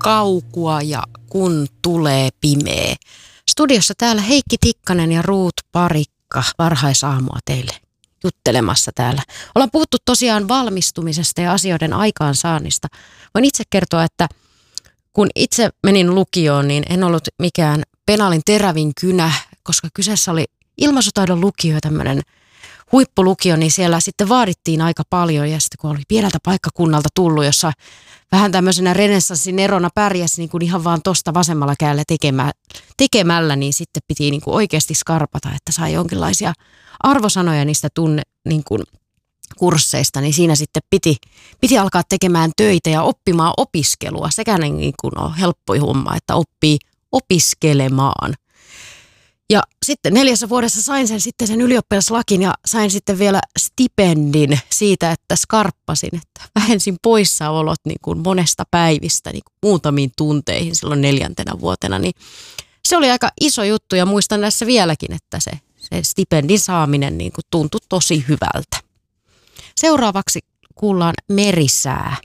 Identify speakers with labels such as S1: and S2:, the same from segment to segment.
S1: kaukua ja kun tulee pimeä. Studiossa täällä Heikki Tikkanen ja Ruut Parikka, varhaisaamua teille juttelemassa täällä. Ollaan puhuttu tosiaan valmistumisesta ja asioiden aikaansaannista. Voin itse kertoa, että kun itse menin lukioon, niin en ollut mikään penaalin terävin kynä, koska kyseessä oli ilmaisutaidon lukio, tämmöinen huippulukio, niin siellä sitten vaadittiin aika paljon. Ja sitten kun oli pieneltä paikkakunnalta tullut, jossa vähän tämmöisenä renessanssin erona pärjäsi niin kuin ihan vaan tosta vasemmalla kädellä tekemällä, niin sitten piti niin kuin oikeasti skarpata, että sai jonkinlaisia arvosanoja niistä niin kuin kursseista, niin siinä sitten piti alkaa tekemään töitä ja oppimaan opiskelua. Sekä niin kuin on helppo homma, että oppii opiskelemaan. Ja sitten 4 vuodessa sain sen ylioppilaslakin ja sain sitten vielä stipendin siitä, että skarppasin, että vähensin poissaolot niin kuin monesta päivistä niin kuin muutamiin tunteihin silloin 4. vuotena. Niin se oli aika iso juttu ja muistan näissä vieläkin, että se stipendin saaminen niin kuin tuntui tosi hyvältä. Seuraavaksi kuullaan merisää.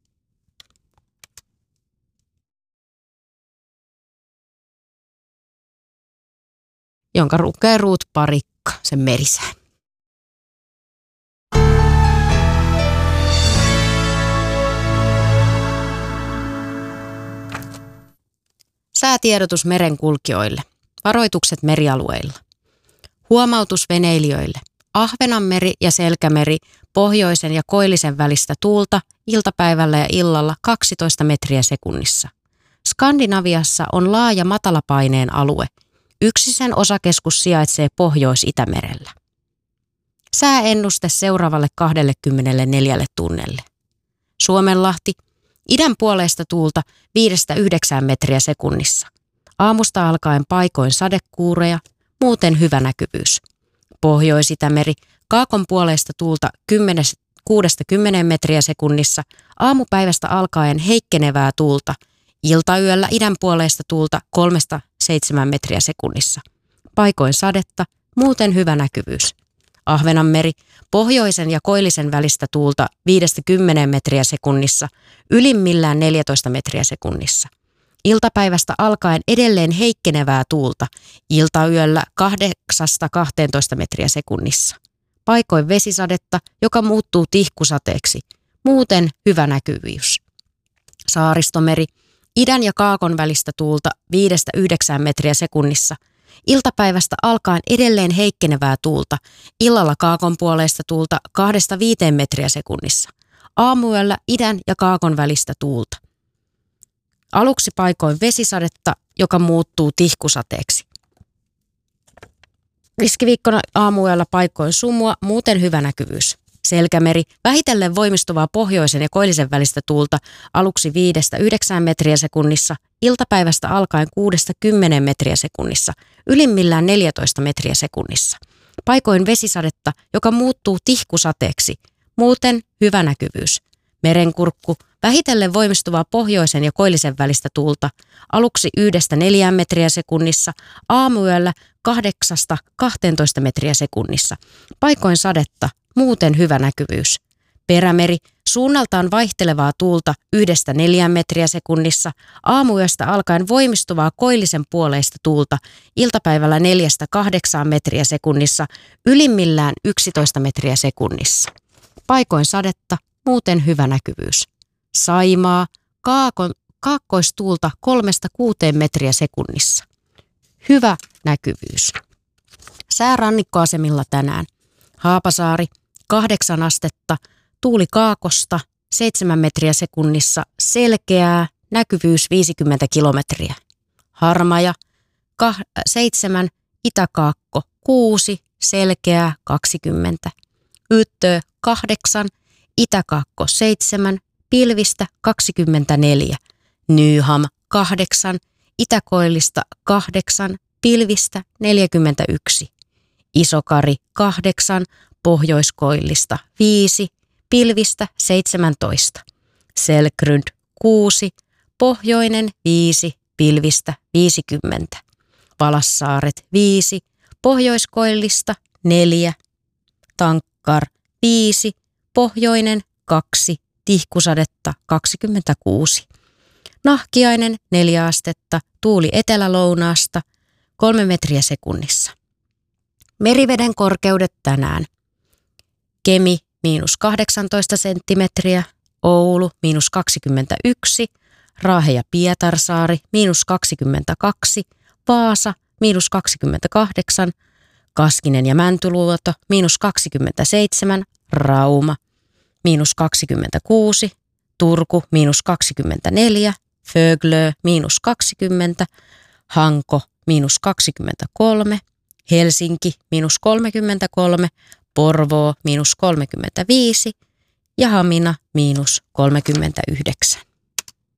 S1: Jonka lukee Ruut Parikka, sen merisää. Säätiedotus merenkulkijoille. Varoitukset merialueilla. Huomautus veneilijöille. Ahvenanmeri ja Selkämeri, pohjoisen ja koillisen välistä tuulta, iltapäivällä ja illalla 12 metriä sekunnissa. Skandinaviassa on laaja matalapaineen alue. Yksi sen osakeskus sijaitsee Pohjois-Itämerellä. Sääennuste seuraavalle 24 tunnelle. Suomenlahti, idän puoleista tuulta 5-9 metriä sekunnissa. Aamusta alkaen paikoin sadekuureja, muuten hyvä näkyvyys. Pohjois-Itämeri, kaakon puoleista tuulta 6-10 metriä sekunnissa. Aamupäivästä alkaen heikkenevää tuulta. Iltayöllä idän puoleista tuulta 3-7 metriä sekunnissa. Paikoin sadetta, muuten hyvä näkyvyys. Ahvenanmeri, pohjoisen ja koillisen välistä tuulta 5-10 metriä sekunnissa, ylimmillään 14 metriä sekunnissa. Iltapäivästä alkaen edelleen heikkenevää tuulta, iltayöllä 8-12 metriä sekunnissa. Paikoin vesisadetta, joka muuttuu tihkusateeksi, muuten hyvä näkyvyys. Saaristomeri, idän ja kaakon välistä tuulta 5-9 metriä sekunnissa. Iltapäivästä alkaen edelleen heikkenevää tuulta. Illalla kaakon puoleista tuulta 2-5 metriä sekunnissa. Aamuyöllä idän ja kaakon välistä tuulta. Aluksi paikoin vesisadetta, joka muuttuu tihkusateeksi. Riskiviikkona aamuyöllä paikoin sumua, muuten hyvä näkyvyys. Selkämeri, vähitellen voimistuvaa pohjoisen ja koillisen välistä tuulta aluksi 5-9 metriä sekunnissa, iltapäivästä alkaen 6-10 metriä sekunnissa, ylimmillään 14 metriä sekunnissa. Paikoin vesisadetta, joka muuttuu tihkusateeksi, muuten hyvä näkyvyys. Merenkurkku, vähitellen voimistuvaa pohjoisen ja koillisen välistä tuulta aluksi 1-4 metriä sekunnissa, aamuyöllä 8-12 metriä sekunnissa. Paikoin sadetta, muuten hyvä näkyvyys. Perämeri, suunnaltaan vaihtelevaa tuulta 1-4 metriä sekunnissa, aamuyöstä alkaen voimistuvaa koillisen puoleista tuulta, iltapäivällä 4-8 metriä sekunnissa, ylimmillään 11 metriä sekunnissa. Paikoin sadetta, muuten hyvä näkyvyys. Saimaa, kaakkoistuulta 3-6 metriä sekunnissa. Hyvä näkyvyys. Sää rannikkoasemilla tänään. Haapasaari, 8 astetta, tuuli kaakosta, 7 metriä sekunnissa, selkeää, näkyvyys 50 kilometriä. Harmaja, 7, itäkaakko, 6, selkeää, 20. Yttö, 8, itäkaakko, 7, pilvistä, 24. Nyham, 8, itäkoillista, 8, pilvistä, 41. Isokari 8, pohjoiskoillista 5, pilvistä 17. Selkrund 6, pohjoinen 5, pilvistä 50. Valassaaret 5, pohjoiskoillista 4. Tankkar 5, pohjoinen 2, tihkusadetta 26. Nahkiainen 4 astetta, tuuli etelälounaasta 3 metriä sekunnissa. Meriveden korkeudet tänään. Kemi -18 senttimetriä, Oulu -21, Raahe ja Pietarsaari -22, Vaasa -28, Kaskinen ja Mäntyluoto -27, Rauma -26, Turku -24, Föglö -20, Hanko -23, Helsinki -33, Porvoo -35 ja Hamina -39.